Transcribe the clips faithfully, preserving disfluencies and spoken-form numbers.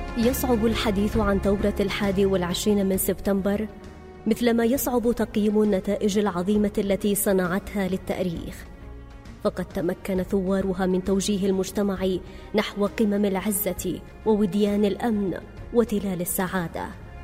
يصعب الحديث عن ثورة الحادي والعشرين من سبتمبر مثلما يصعب تقييم النتائج العظيمة التي صنعتها للتاريخ، فقد تمكن ثوارها من توجيه المجتمع نحو قمم العزة ووديان الأمن وتلال السعادة.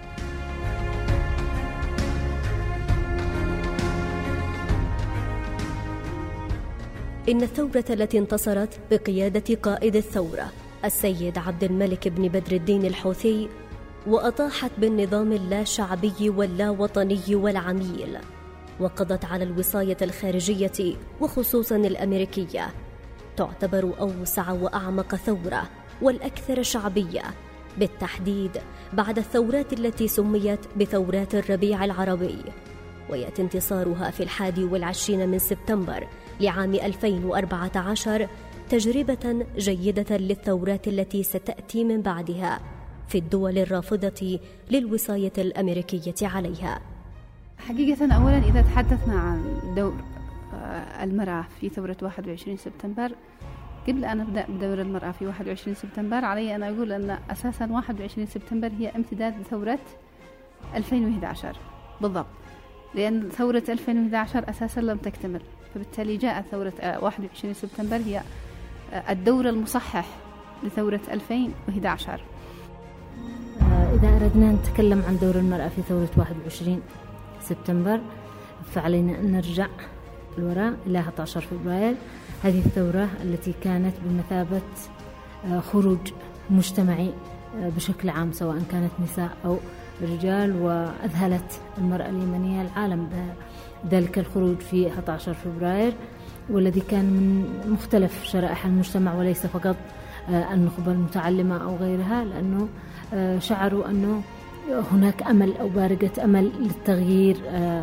إن الثورة التي انتصرت بقيادة قائد الثورة السيد عبد الملك بن بدر الدين الحوثي وأطاحت بالنظام اللا شعبي واللا وطني والعميل، وقضت على الوصاية الخارجية وخصوصا الأمريكية، تعتبر أوسع وأعمق ثورة والأكثر شعبية بالتحديد بعد الثورات التي سميت بثورات الربيع العربي. ويأتي انتصارها في الحادي والعشرين من سبتمبر لعام ألفين وأربعة عشر تجربة جيدة للثورات التي ستأتي من بعدها في الدول الرافضة للوصاية الأمريكية عليها. حقيقة أولا إذا تحدثنا عن دور المرأة في ثورة واحد وعشرين سبتمبر، قبل أن أبدأ بدور المرأة في واحد وعشرين سبتمبر علي أن أقول أن أساسا واحد وعشرين سبتمبر هي امتداد لثورة ألفين وإحدى عشر بالضبط، لأن ثورة ألفين وإحدى عشر أساسا لم تكتمل، فبالتالي جاءت ثورة واحد وعشرين سبتمبر هي الدور المصحح لثورة ألفين وإحدى عشر. إذا أردنا نتكلم عن دور المرأة في ثورة واحد وعشرين سبتمبر فعلينا أن نرجع الوراء إلى أحد عشر فبراير، هذه الثورة التي كانت بمثابة خروج مجتمعي بشكل عام سواء كانت نساء أو رجال، وأذهلت المرأة اليمنية العالم بذلك الخروج في أحد عشر فبراير، والذي كان من مختلف شرائح المجتمع وليس فقط النخبة المتعلمة أو غيرها، لأنه شعروا أنه هناك أمل أو بارقة أمل للتغيير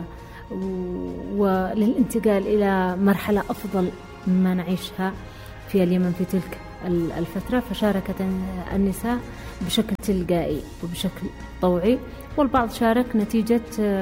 وللانتقال إلى مرحلة أفضل مما نعيشها في اليمن في تلك الفترة. فشاركت النساء بشكل تلقائي وبشكل طوعي، والبعض شارك نتيجة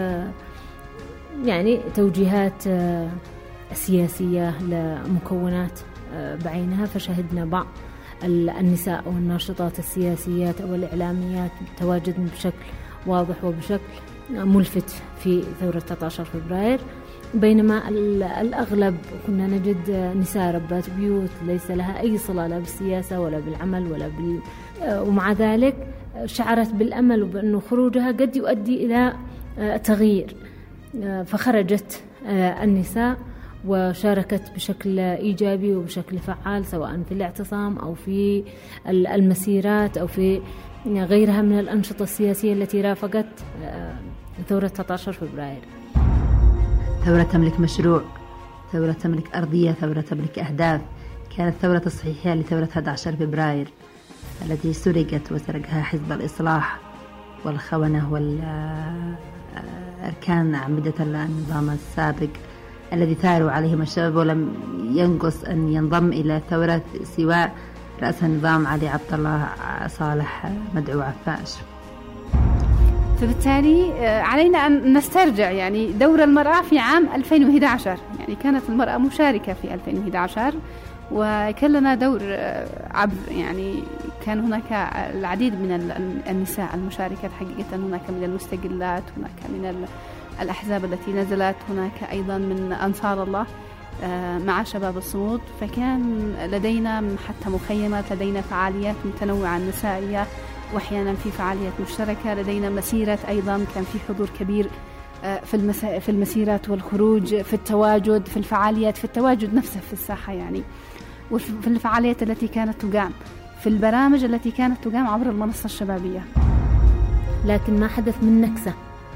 يعني توجيهات سياسية لمكونات بعينها، فشهدنا بعض النساء والناشطات السياسيات أو الإعلاميات تواجدن بشكل واضح وبشكل ملفت في ثورة تسعة عشر فبراير، بينما الأغلب كنا نجد نساء ربات بيوت ليس لها أي صلة لا بالسياسة ولا بالعمل ولا بال... ومع ذلك شعرت بالأمل وبأنه خروجها قد يؤدي إلى تغيير، فخرجت النساء وشاركت بشكل إيجابي وبشكل فعال سواء في الاعتصام أو في المسيرات أو في غيرها من الأنشطة السياسية التي رافقت ثورة تسعة عشر فبراير. ثورة تملك مشروع، ثورة تملك أرضية، ثورة تملك أهداف. كانت ثورة تصحيحية لثورة أحد عشر فبراير التي سرقت وسرقها حزب الإصلاح والخونة والأركان أعمدة النظام السابق الذي ثاروا عليهم الشباب، ولم ينقص أن ينضم إلى ثورة سواء رأس النظام علي عبد الله صالح مدعو عفاش. فبالتالي علينا أن نسترجع يعني دور المرأة في عام ألفين وإحدى عشر، يعني كانت المرأة مشاركة في ألفين وإحدى عشر وكان لنا دور عبر، يعني كان هناك العديد من النساء المشاركة حقيقة، هناك من المستقلات، هناك من الأحزاب التي نزلت، هناك أيضا من أنصار الله مع شباب الصمود، فكان لدينا حتى مخيمات، لدينا فعاليات متنوعة نسائية وأحيانا في فعاليات مشتركة، لدينا مسيرة أيضا كان في حضور كبير في في المسيرات والخروج، في التواجد، في الفعاليات، في التواجد نفسه في الساحة يعني، وفي الفعاليات التي كانت تقام، في البرامج التي كانت تقام عبر المنصة الشبابية. لكن ما حدث من نكسة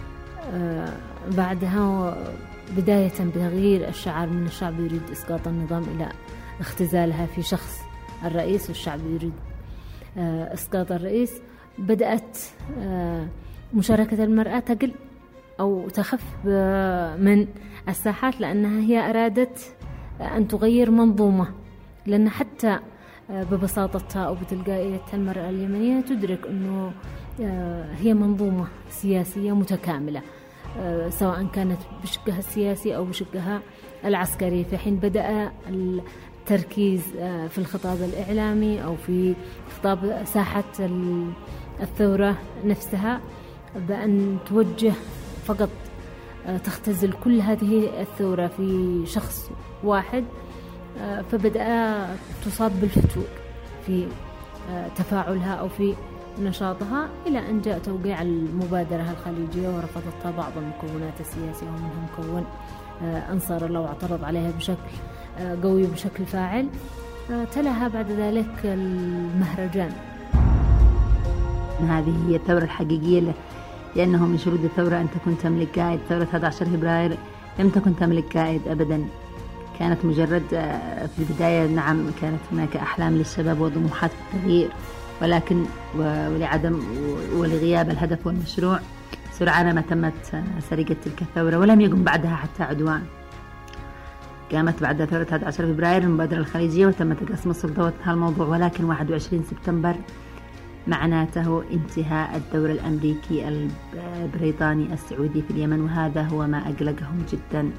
بعدها بداية بتغيير الشعار من الشعب يريد إسقاط النظام إلى اختزالها في شخص الرئيس، والشعب يريد إسقاط الرئيس. بدأت مشاركة المرأة تقل أو تخف من الساحات، لأنها هي أرادت أن تغير منظومة، لأن حتى ببساطتها أو بتلقائيتها المرأة اليمنية تدرك أنه هي منظومة سياسية متكاملة سواء كانت بشقها السياسي أو بشقها العسكري، في حين بدأ التركيز في الخطاب الإعلامي أو في خطاب ساحة الثورة نفسها بأن توجه فقط تختزل كل هذه الثورة في شخص واحد، فبدأ تصاب بالفتور في تفاعلها أو في نشاطها، إلى أن جاء توقيع المبادرة الخليجية ورفضتها بعض المكونات السياسية ومنهم مكون أنصار الله واعترض عليها بشكل قوي بشكل فاعل. تلاها بعد ذلك المهرجان. هذه هي الثورة الحقيقية، لأنه من شروط الثورة أن تكون تملك قائد. ثورة أحد عشر فبراير لم تكن تملك قائد أبدا، كانت مجرد في البداية نعم كانت هناك أحلام للشباب وطموحات التغيير، ولكن ولعدم ولغياب الهدف والمشروع سرعان ما تمت سرقة تلك الثورة، ولم يقم بعدها حتى عدوان. قامت بعد ثورة أحد عشر فبراير المبادرة الخليجية وتم تقسم السلطة وانتهى الموضوع، ولكن واحد وعشرين سبتمبر معناته انتهاء الدور الأمريكي البريطاني السعودي في اليمن، وهذا هو ما أقلقهم جدا.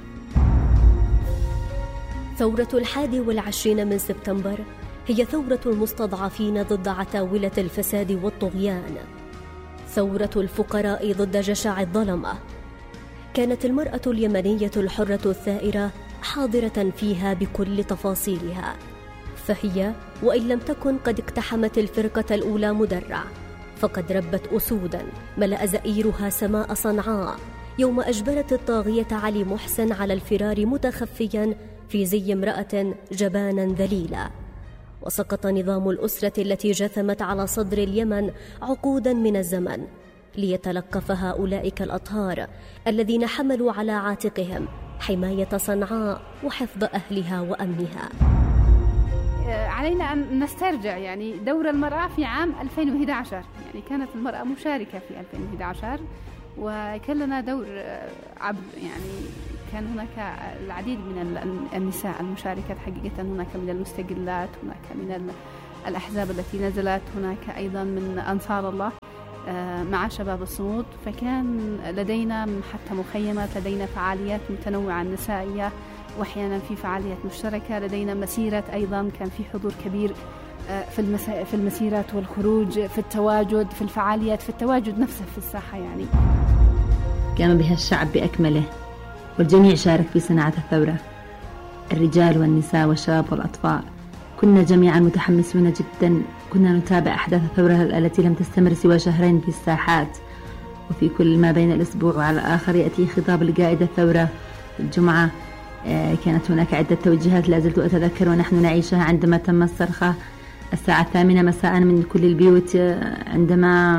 ثورة الحادي والعشرين من سبتمبر هي ثورة المستضعفين ضد عتاولة الفساد والطغيان، ثورة الفقراء ضد جشع الظلمة. كانت المرأة اليمنية الحرة الثائرة حاضرة فيها بكل تفاصيلها، فهي وإن لم تكن قد اقتحمت الفرقة الأولى مدرع، فقد ربت أسودا ملأ زئيرها سماء صنعاء يوم أجبرت الطاغية علي محسن على الفرار متخفيا في زي امرأة جبانا ذليلا. وسقط نظام الأسرة التي جثمت على صدر اليمن عقودا من الزمن ليتلقف هؤلاء الأطهار الذين حملوا على عاتقهم حماية صنعاء وحفظ أهلها وأمنها. علينا أن نسترجع يعني دور المرأة في عام ألفين وأحد عشر، يعني كانت المرأة مشاركة في ألفين وأحد عشر وكان لنا دور عبر، يعني كان هناك العديد من النساء المشاركات حقيقة، هناك من المستقلات، هناك من الأحزاب التي نزلت، هناك أيضا من أنصار الله مع شباب الصمود. فكان لدينا حتى مخيمات، لدينا فعاليات متنوعة نسائية وأحيانا في فعاليات مشتركة، لدينا مسيرة أيضا كان في حضور كبير في في المسيرات والخروج، في التواجد، في الفعاليات، في التواجد نفسه في الساحة. يعني قام بها الشعب بأكمله والجميع شارك في صناعة الثورة، الرجال والنساء والشباب والأطفال. كنا جميعا متحمسون جدا، كنا نتابع أحداث الثورة التي لم تستمر سوى شهرين في الساحات، وفي كل ما بين الأسبوع وعلى الآخر يأتي خطاب لقائد الثورة الجمعة. كانت هناك عدة توجيهات لا زلت أتذكر ونحن نعيشها عندما تم الصرخة الساعة الثامنة مساء من كل البيوت، عندما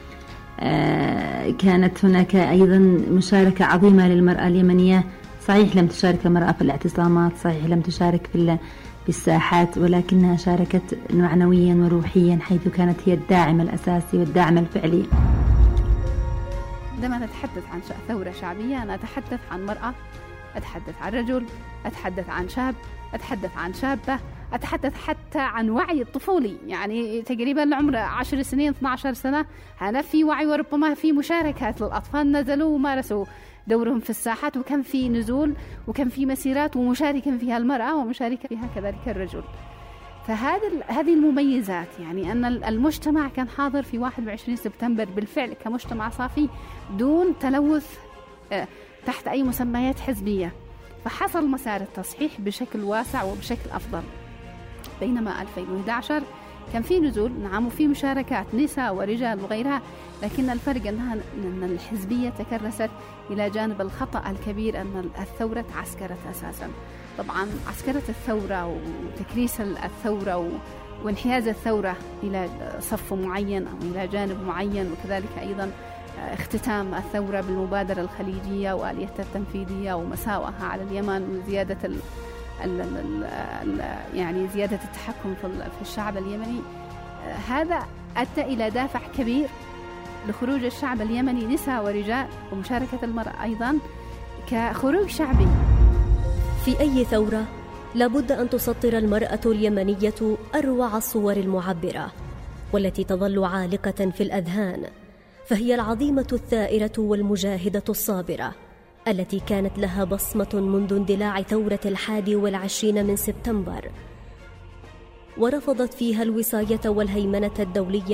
كانت هناك أيضا مشاركة عظيمة للمرأة اليمنية. صحيح لم تشارك المرأة في الاعتصامات، صحيح لم تشارك في الساحات، ولكنها شاركت معنويا وروحيا، حيث كانت هي الداعم الأساسي والداعم الفعلي. عندما نتحدث عن ثورة شعبية أنا أتحدث عن مرأة، أتحدث عن رجل، أتحدث عن شاب، أتحدث عن شابة، أتحدث حتى عن وعي الطفولي، يعني تقريبا العمر عشر سنين اثنتي عشرة سنة هذا في وعي، وربما في مشاركات للأطفال نزلوا ومارسوا دورهم في الساحات، وكان في نزول وكان في مسيرات ومشاركة فيها المرأة ومشاركة فيها كذلك الرجل. فهذه هذه المميزات، يعني أن المجتمع كان حاضر في واحد وعشرين سبتمبر بالفعل كمجتمع صافي دون تلوث تحت أي مسميات حزبية، فحصل مسار التصحيح بشكل واسع وبشكل أفضل. بينما ألفين وأحد عشر كان في نزول نعم وفي مشاركات نساء ورجال وغيرها، لكن الفرق أنها أن الحزبية تكرست إلى جانب الخطأ الكبير أن الثورة عسكرت أساسا. طبعا عسكرة الثورة وتكريس الثورة وانحياز الثورة إلى صف معين أو إلى جانب معين، وكذلك أيضا اختتام الثورة بالمبادرة الخليجية وآليتها التنفيذية ومساوئها على اليمن وزيادة ال ال ال ال يعني زيادة التحكم في الشعب اليمني. هذا أدى إلى دافع كبير لخروج الشعب اليمني نساء ورجال، ومشاركة المرأة أيضا كخروج شعبي. في أي ثورة لابد أن تسطر المرأة اليمنية أروع الصور المعبرة والتي تظل عالقة في الأذهان، فهي العظيمة الثائرة والمجاهدة الصابرة التي كانت لها بصمة منذ اندلاع ثورة الحادي والعشرين من سبتمبر، ورفضت فيها الوصاية والهيمنة الدولية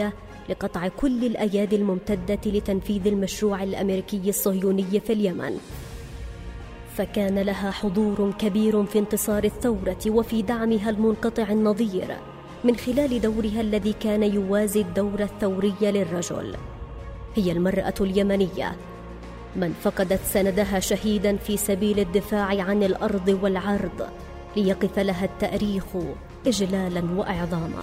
لقطع كل الأيادي الممتدة لتنفيذ المشروع الأمريكي الصهيوني في اليمن. فكان لها حضور كبير في انتصار الثورة وفي دعمها المنقطع النظير من خلال دورها الذي كان يوازي الدور الثوري للرجل. هي المرأة اليمنية من فقدت سندها شهيدا في سبيل الدفاع عن الأرض والعرض ليقف لها التاريخ إجلالا وإعظاما.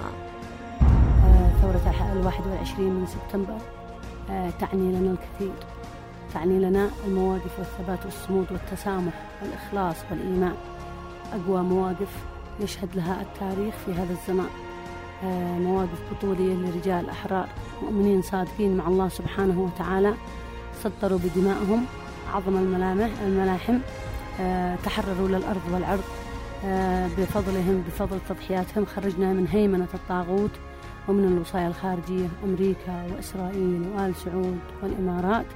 ثورة الواحد والعشرين من سبتمبر تعني لنا الكثير، تعني لنا المواقف والثبات والصمود والتسامح والإخلاص والإيمان، أقوى مواقف يشهد لها التاريخ في هذا الزمان، مواقف بطولية لرجال أحرار مؤمنين صادقين مع الله سبحانه وتعالى، سطروا بدمائهم أعظم الملامح الملاحم، تحرروا للأرض والعرض بفضلهم، بفضل تضحياتهم خرجنا من هيمنة الطاغوت ومن الوصاية الخارجية أمريكا وإسرائيل وآل سعود والإمارات.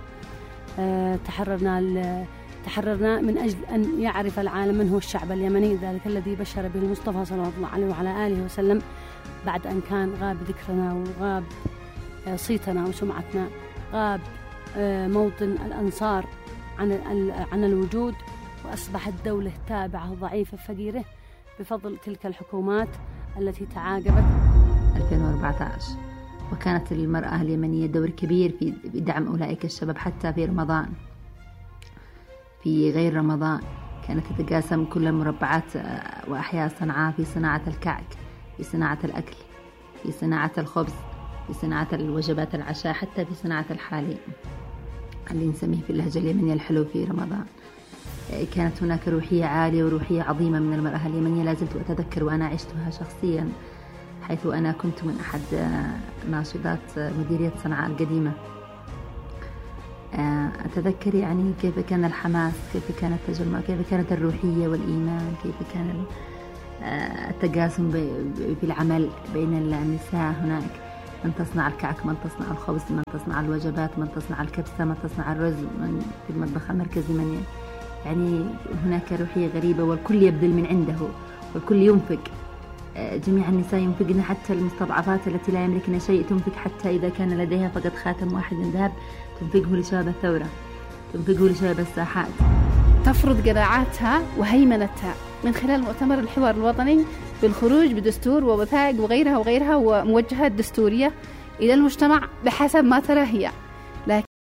تحررنا تحررنا من أجل أن يعرف العالم من هو الشعب اليمني، ذلك الذي بشر به المصطفى صلى الله عليه وعلى آله وسلم، بعد أن كان غاب ذكرنا وغاب صيتنا وسمعتنا، غاب موطن الأنصار عن عن الوجود، وأصبحت دولة تابعة ضعيفة فقيرة بفضل تلك الحكومات التي تعاقبت. ألفين وأربعة عشر وكانت للمرأة اليمنية دور كبير في دعم أولئك الشباب حتى في رمضان. في غير رمضان كانت تتقاسم كل المربعات وأحياء صنعاء في صناعة الكعك، في صناعة الأكل، في صناعة الخبز، في صناعة الوجبات العشاء، حتى في صناعة الحالي اللي نسميه في اللهجة اليمنية الحلو في رمضان. كانت هناك روحية عالية وروحية عظيمة من المرأة اليمنية، لازلت أتذكر وأنا عشتها شخصيا، حيث أنا كنت من أحد ناشطات مديرية صنعاء القديمة. أتذكر يعني كيف كان الحماس، كيف كانت التجمع، كيف كانت الروحية والإيمان، كيف كان التقاسم في العمل بين النساء. هناك من تصنع الكعك، من تصنع الخبز، من تصنع الوجبات، من تصنع الكبسة، من تصنع الرز، من في المطبخ المركزي، من يعني هناك روحية غريبة، والكل يبذل من عنده والكل ينفق. جميع النساء ينفقن، حتى المستضعفات التي لا يملكن شيء تنفق، حتى إذا كان لديها فقط خاتم واحد من ذهب تنفقه لشباب الثورة، تنفقه لشباب الساحات. تفرض قناعاتها وهيمنتها من خلال مؤتمر الحوار الوطني بالخروج بدستور ووثائق وغيرها وغيرها وموجهات دستورية إلى المجتمع بحسب ما ترى هي.